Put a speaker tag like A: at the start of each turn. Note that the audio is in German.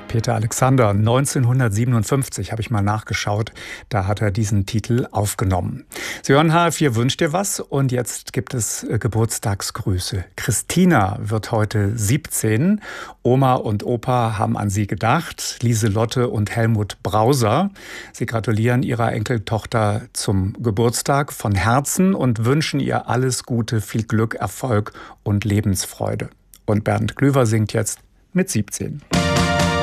A: Peter Alexander, 1957 habe ich mal nachgeschaut, da hat er diesen Titel aufgenommen. Sie hören HR4 Wünscht dir was und jetzt gibt es Geburtstagsgrüße. Christina wird heute 17. Oma und Opa haben an sie gedacht, Lieselotte und Helmut Brauser. Sie gratulieren ihrer Enkeltochter zum Geburtstag von Herzen und wünschen ihr alles Gute, viel Glück, Erfolg und Lebensfreude. Und Bernd Klüver singt jetzt mit 17.